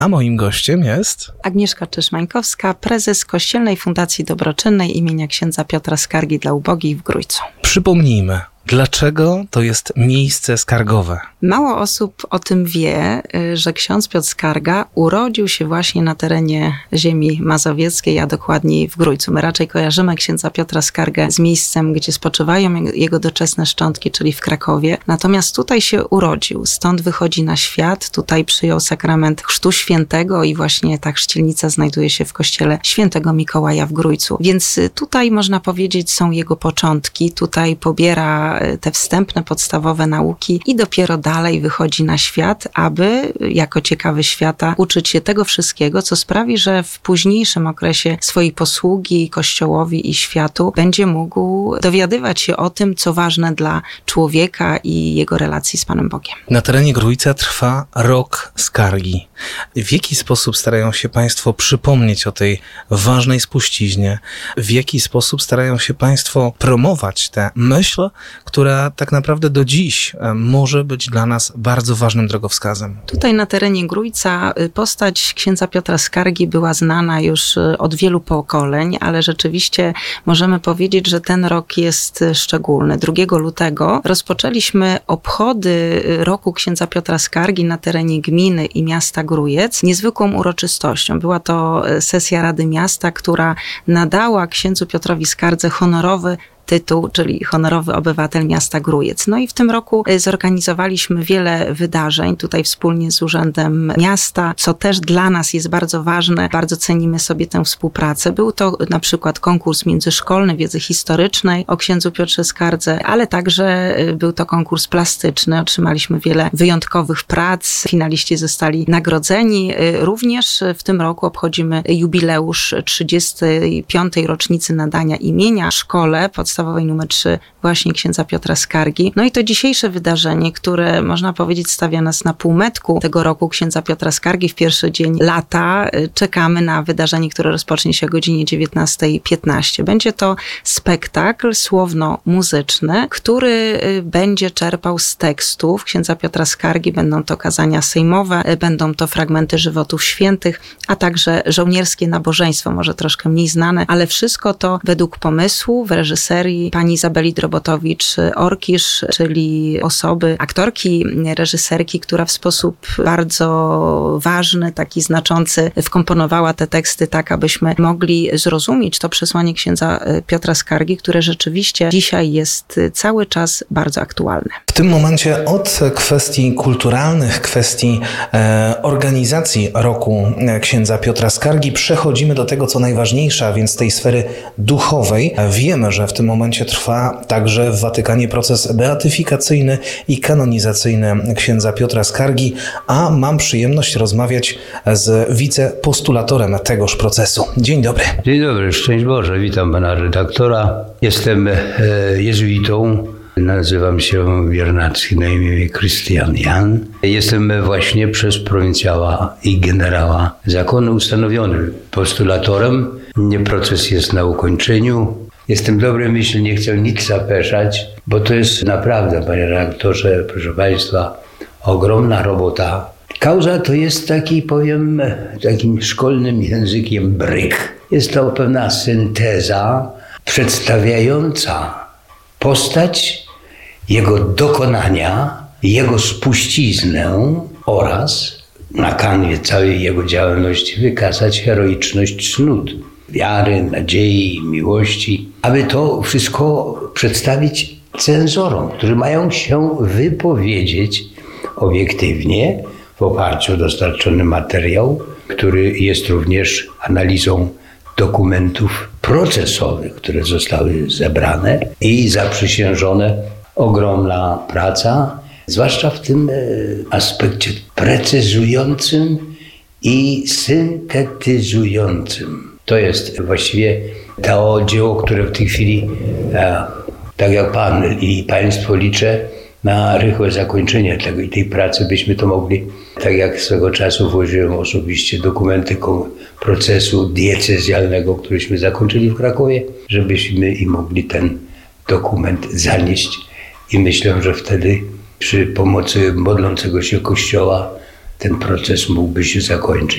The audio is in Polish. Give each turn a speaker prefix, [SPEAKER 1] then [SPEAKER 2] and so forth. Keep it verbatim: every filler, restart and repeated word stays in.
[SPEAKER 1] A moim gościem jest
[SPEAKER 2] Agnieszka Czyż-Mańkowska, prezes Kościelnej Fundacji Dobroczynnej imienia księdza Piotra Skargi dla ubogich w Grójcu.
[SPEAKER 1] Przypomnijmy, dlaczego to jest miejsce skargowe?
[SPEAKER 2] Mało osób o tym wie, że ksiądz Piotr Skarga urodził się właśnie na terenie ziemi mazowieckiej, a dokładniej w Grójcu. My raczej kojarzymy księdza Piotra Skargę z miejscem, gdzie spoczywają jego doczesne szczątki, czyli w Krakowie. Natomiast tutaj się urodził, stąd wychodzi na świat, tutaj przyjął sakrament Chrztu Świętego i właśnie ta chrzcielnica znajduje się w kościele Świętego Mikołaja w Grójcu. Więc tutaj można powiedzieć są jego początki, tutaj pobiera te wstępne, podstawowe nauki i dopiero dalej wychodzi na świat, aby jako ciekawy świata uczyć się tego wszystkiego, co sprawi, że w późniejszym okresie swojej posługi Kościołowi i światu będzie mógł dowiadywać się o tym, co ważne dla człowieka i jego relacji z Panem Bogiem.
[SPEAKER 1] Na terenie Grójca trwa Rok Skargi. W jaki sposób starają się Państwo przypomnieć o tej ważnej spuściźnie? W jaki sposób starają się Państwo promować tę myśl, która tak naprawdę do dziś może być dla nas bardzo ważnym drogowskazem?
[SPEAKER 2] Tutaj na terenie Grójca postać księdza Piotra Skargi była znana już od wielu pokoleń, ale rzeczywiście możemy powiedzieć, że ten rok jest szczególny. drugiego lutego rozpoczęliśmy obchody roku księdza Piotra Skargi na terenie gminy i miasta Grójec niezwykłą uroczystością. Była to sesja Rady Miasta, która nadała księdzu Piotrowi Skardze honorowy tytuł, czyli honorowy obywatel miasta Grójec. No i w tym roku zorganizowaliśmy wiele wydarzeń tutaj wspólnie z Urzędem Miasta, co też dla nas jest bardzo ważne. Bardzo cenimy sobie tę współpracę. Był to na przykład konkurs międzyszkolny wiedzy historycznej o księdzu Piotrze Skardze, ale także był to konkurs plastyczny. Otrzymaliśmy wiele wyjątkowych prac. Finaliści zostali nagrodzeni. Również w tym roku obchodzimy jubileusz trzydziestej piątej rocznicy nadania imienia szkole podstawowej numer trzy właśnie księdza Piotra Skargi. No i to dzisiejsze wydarzenie, które można powiedzieć stawia nas na półmetku tego roku księdza Piotra Skargi w pierwszy dzień lata. Czekamy na wydarzenie, które rozpocznie się o godzinie dziewiętnasta piętnaście. Będzie to spektakl słowno-muzyczny, który będzie czerpał z tekstów księdza Piotra Skargi. Będą to kazania sejmowe, będą to fragmenty żywotów świętych, a także żołnierskie nabożeństwo, może troszkę mniej znane, ale wszystko to według pomysłu w reżyserii pani Izabeli Drobotowicz-Orkisz, czyli osoby, aktorki, reżyserki, która w sposób bardzo ważny, taki znaczący wkomponowała te teksty tak, abyśmy mogli zrozumieć to przesłanie księdza Piotra Skargi, które rzeczywiście dzisiaj jest cały czas bardzo aktualne.
[SPEAKER 1] W tym momencie od kwestii kulturalnych, kwestii e, organizacji roku księdza Piotra Skargi przechodzimy do tego, co najważniejsze, a więc tej sfery duchowej. Wiemy, że w tym momencie trwa także w Watykanie proces beatyfikacyjny i kanonizacyjny księdza Piotra Skargi, a mam przyjemność rozmawiać z wicepostulatorem tegoż procesu. Dzień dobry.
[SPEAKER 3] Dzień dobry, szczęść Boże, witam pana redaktora. Jestem e, jezuitą, nazywam się Wiernacki, na imię Krystian Jan. Jestem właśnie przez prowincjała i generała zakonu ustanowiony postulatorem. Proces jest na ukończeniu. Jestem dobry myśl, nie chcę nic zapeszać, bo to jest naprawdę, panie redaktorze, proszę państwa, ogromna robota. Kauza to jest taki, powiem, takim szkolnym językiem bryk. Jest to pewna synteza przedstawiająca postać, jego dokonania, jego spuściznę oraz na kanwie całej jego działalności wykazać heroiczność cnót, wiary, nadziei, miłości, aby to wszystko przedstawić cenzorom, którzy mają się wypowiedzieć obiektywnie w oparciu o dostarczony materiał, który jest również analizą dokumentów procesowych, które zostały zebrane i zaprzysiężone. Ogromna praca, zwłaszcza w tym aspekcie precyzującym i syntetyzującym. To jest właściwie to dzieło, które w tej chwili, tak jak pan i państwo, liczę na rychłe zakończenie tego i tej pracy, byśmy to mogli, tak jak swego czasu włożyłem osobiście dokumenty procesu diecezjalnego, któryśmy zakończyli w Krakowie, żebyśmy i mogli ten dokument zanieść. I myślę, że wtedy przy pomocy modlącego się Kościoła ten proces mógłby się zakończyć.